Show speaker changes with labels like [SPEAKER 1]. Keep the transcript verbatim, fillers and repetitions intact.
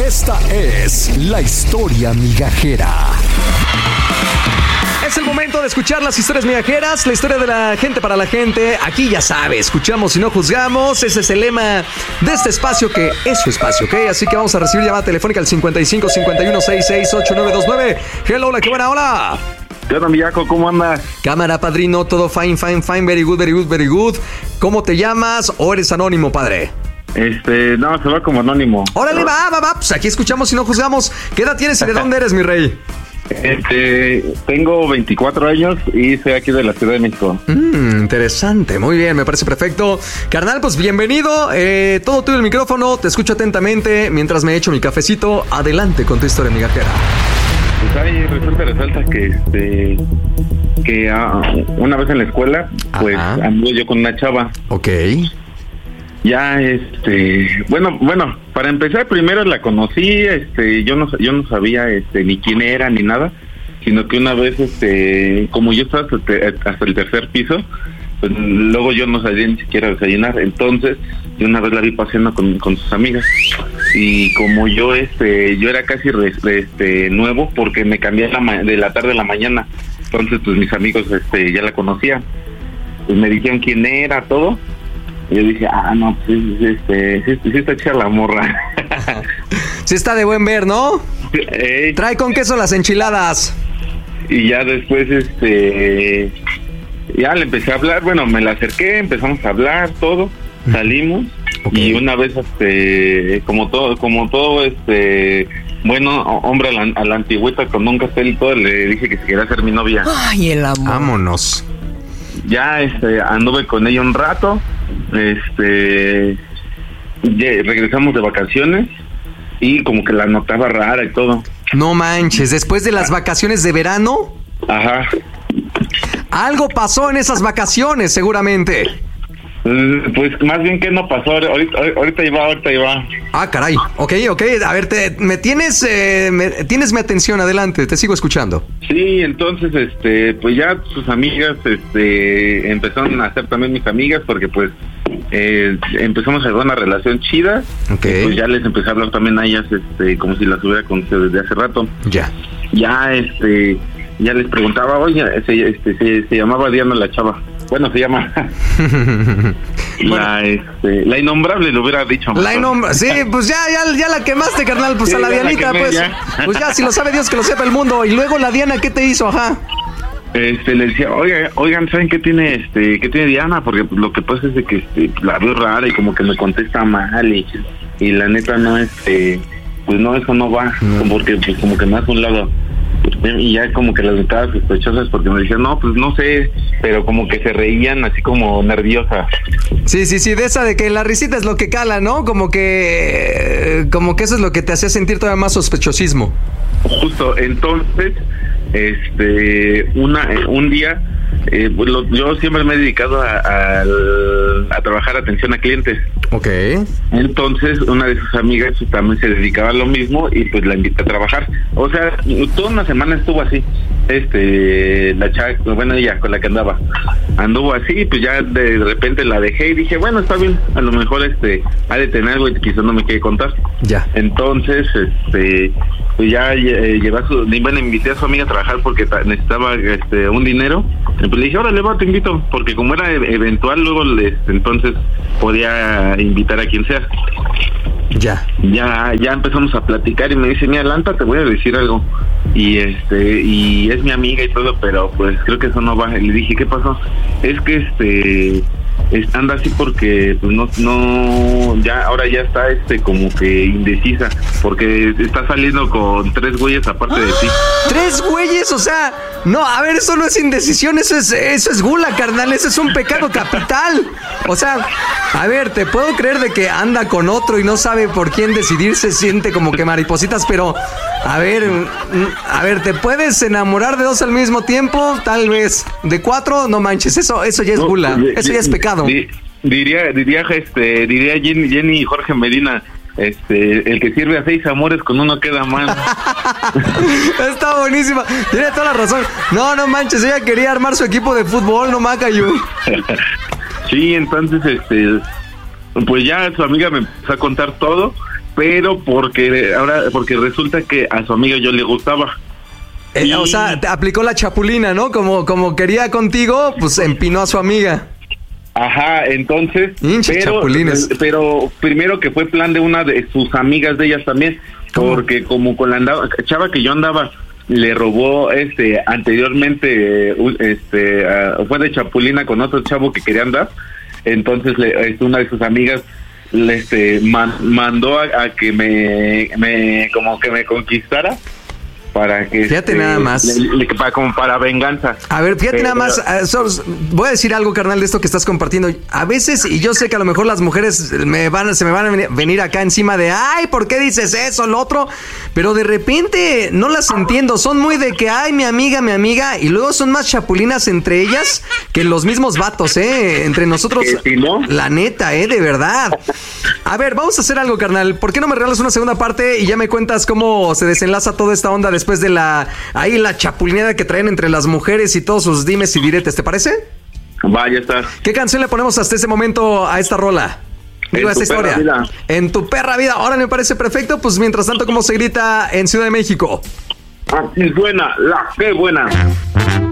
[SPEAKER 1] Esta es la historia migajera.
[SPEAKER 2] Es el momento de escuchar las historias migajeras, la historia de la gente para la gente. Aquí ya sabes, escuchamos y no juzgamos. Ese es el lema de este espacio, que es su espacio, ¿ok? Así que vamos a recibir llamada telefónica al cincuenta y cinco cincuenta y uno sesenta y seis ochenta y nueve veintinueve. Hello, hola, qué buena, hola.
[SPEAKER 3] ¿Qué onda, Millaco? ¿Cómo andas?
[SPEAKER 2] Cámara, padrino, todo fine, fine, fine, very good, very good, very good. ¿Cómo te llamas o eres anónimo, padre?
[SPEAKER 3] Este, no, se va como anónimo.
[SPEAKER 2] Órale, va, va, va. Pues aquí escuchamos y no juzgamos. ¿Qué edad tienes y de dónde eres, mi rey?
[SPEAKER 3] Este, tengo veinticuatro años y soy aquí de la Ciudad de México.
[SPEAKER 2] Mm, interesante, muy bien, me parece perfecto. Carnal, pues bienvenido, eh, todo tuyo el micrófono, te escucho atentamente mientras me echo mi cafecito. Adelante con tu historia migajera.
[SPEAKER 3] Pues ahí resulta, resalta que este, que uh, una vez en la escuela, pues
[SPEAKER 2] Ajá.
[SPEAKER 3] anduve yo con una chava.
[SPEAKER 2] Ok.
[SPEAKER 3] Ya, este, bueno, bueno, para empezar, primero la conocí, este, yo no, yo no sabía, este, ni quién era ni nada, sino que una vez, este, como yo estaba hasta, hasta el tercer piso, pues luego yo no sabía ni siquiera desayunar, entonces, yo una vez la vi paseando con, con sus amigas, y como yo, este, yo era casi, este, nuevo, porque me cambié de la, de la tarde a la mañana, entonces, pues mis amigos, este, ya la conocían, pues me dijeron quién era, todo. Y yo dije, ah, no, pues este, sí, sí está chida la morra.
[SPEAKER 2] Sí está de buen ver, ¿no?
[SPEAKER 3] Ey.
[SPEAKER 2] Trae con queso las enchiladas.
[SPEAKER 3] Y ya después, este, ya le empecé a hablar, bueno, me la acerqué, empezamos a hablar, todo, salimos. Okay. Y una vez, este, como todo, como todo, este, bueno, hombre a la, a la antigüita con un castel y todo, le dije que si quería ser mi novia.
[SPEAKER 2] Ay, el amor. Vámonos.
[SPEAKER 3] Ya, este, anduve con ella un rato. Este, ya regresamos de vacaciones y como que la notaba rara y todo.
[SPEAKER 2] No manches, después de las vacaciones de verano.
[SPEAKER 3] Ajá.
[SPEAKER 2] Algo pasó en esas vacaciones, seguramente.
[SPEAKER 3] Pues más bien que no pasó, ahorita, ahorita iba, ahorita iba.
[SPEAKER 2] Ah, caray, ok, ok, a ver, te, me tienes, eh, me, tienes mi atención, adelante, te sigo escuchando.
[SPEAKER 3] Sí, entonces, este, pues ya sus amigas, este, empezaron a ser también mis amigas, porque pues, eh, empezamos a hacer una relación chida,
[SPEAKER 2] okay.
[SPEAKER 3] Pues ya les empecé a hablar también a ellas, este, como si las hubiera conocido desde hace rato.
[SPEAKER 2] Ya.
[SPEAKER 3] Ya, este, ya les preguntaba, oye, se, este, se, se llamaba Diana la chava. Bueno, se llama
[SPEAKER 2] bueno.
[SPEAKER 3] la este, la innombrable, lo hubiera dicho.
[SPEAKER 2] La innombrable, sí, pues ya, ya, ya la quemaste, carnal, pues sí, a la Dianita, la pues, ya. Pues ya, si lo sabe Dios, que lo sepa el mundo. Y luego la Diana, ¿qué te hizo? Ajá.
[SPEAKER 3] Este, le decía, oigan, oigan, ¿saben qué tiene, este, qué tiene Diana? Porque lo que pasa es de que, este, la veo rara y como que me contesta mal y, y la neta no, este, pues no, eso no va, no. Porque pues como que me hace un lado. Y ya como que las notaban sospechosas porque me decían, no, pues no sé, pero como que se reían así como nerviosas.
[SPEAKER 2] Sí, sí, sí, de esa de que la risita es lo que cala, ¿no? Como que, como que eso es lo que te hacía sentir todavía más sospechosismo.
[SPEAKER 3] Justo, entonces, este, una, un día, eh, lo, yo siempre me he dedicado a, a, a trabajar atención a clientes.
[SPEAKER 2] Ok.
[SPEAKER 3] Entonces, una de sus amigas también se dedicaba a lo mismo y pues la invité a trabajar. O sea, toda una semana estuvo así. Este, la chava, bueno, ella con la que andaba, anduvo así, pues ya de repente la dejé y dije, bueno, está bien, a lo mejor este, ha de tener algo y quizás no me quiere contar.
[SPEAKER 2] Ya.
[SPEAKER 3] Entonces, este, pues ya eh, llevé a su, bueno, invité a su amiga a trabajar porque necesitaba este un dinero. Y pues le dije, órale, va, te invito, porque como era eventual, luego les, entonces podía invitar a quien sea.
[SPEAKER 2] Ya.
[SPEAKER 3] Ya, ya empezamos a platicar y me dice, mira, Lanta, te voy a decir algo. Y este, y es mi amiga y todo, pero pues creo que eso no va. Y le dije, ¿qué pasó? Es que este, es, anda así porque pues no, no, ya, ahora ya está este como que indecisa, porque está saliendo con tres güeyes aparte de ti.
[SPEAKER 2] ¿Tres güeyes? O sea, no, a ver, eso no es indecisión, eso es, eso es gula, carnal, eso es un pecado capital. O sea, a ver, te puedo creer de que anda con otro y no sabe por quién decidir, se siente como que maripositas, pero, a ver, a ver, ¿te puedes enamorar de dos al mismo tiempo? Tal vez. ¿De cuatro? No manches, eso, eso ya es gula, no, eso ya es pecado.
[SPEAKER 3] Diría, diría, este, diría Jenny, Jenny y Jorge Medina, este, el que sirve a seis amores con uno queda mal.
[SPEAKER 2] Está buenísima, tiene toda la razón. No, no manches, ella quería armar su equipo de fútbol, no macayo.
[SPEAKER 3] Sí, entonces, este, pues ya su amiga me empezó a contar todo, pero porque ahora porque resulta que a su amiga yo le gustaba.
[SPEAKER 2] Eh,
[SPEAKER 3] y...
[SPEAKER 2] O sea, te aplicó la chapulina, ¿no? Como, como quería contigo, pues empinó a su amiga.
[SPEAKER 3] Ajá, entonces,
[SPEAKER 2] Hinche
[SPEAKER 3] pero,
[SPEAKER 2] chapulines.
[SPEAKER 3] pero primero que fue plan de una de sus amigas de ellas también,
[SPEAKER 2] ¿Cómo?
[SPEAKER 3] porque como con la andaba, chava que yo andaba, le robó este anteriormente, este uh, fue de chapulina con otro chavo que quería andar, entonces le, este, una de sus amigas le este man, mandó a, a que me, me como que me conquistara. Para que
[SPEAKER 2] Fíjate
[SPEAKER 3] este,
[SPEAKER 2] nada más.
[SPEAKER 3] le, le, para, como para venganza.
[SPEAKER 2] A ver, fíjate
[SPEAKER 3] Pero,
[SPEAKER 2] nada más. Uh, so, voy a decir algo, carnal, de esto que estás compartiendo. A veces, y yo sé que a lo mejor las mujeres me van, se me van a venir, venir acá encima de, ay, ¿por qué dices eso, lo otro? Pero de repente no las entiendo. Son muy de que, ay, mi amiga, mi amiga. Y luego son más chapulinas entre ellas que los mismos vatos, ¿eh? Entre nosotros.
[SPEAKER 3] ¿Sí, no?
[SPEAKER 2] La neta, ¿eh? De verdad. A ver, vamos a hacer algo, carnal. ¿Por qué no me regalas una segunda parte y ya me cuentas cómo se desenlaza toda esta onda después de la ahí la chapulineada que traen entre las mujeres y todos sus dimes y diretes? ¿Te parece?
[SPEAKER 3] Vaya, está.
[SPEAKER 2] ¿Qué canción le ponemos hasta ese momento a esta rola? Digo, a esta historia.
[SPEAKER 3] Vida.
[SPEAKER 2] En tu perra vida. Ahora me parece perfecto. Pues mientras tanto, ¿cómo se grita en Ciudad de México?
[SPEAKER 3] Así suena, la que buena.